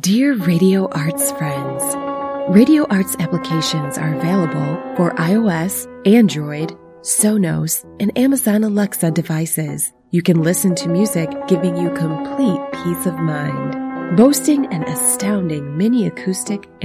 Dear Radio Arts friends, Radio Arts applications are available for iOS, Android, Sonos, and Amazon Alexa devices. You can listen to music giving you complete peace of mind. Boasting an astounding mini acoustic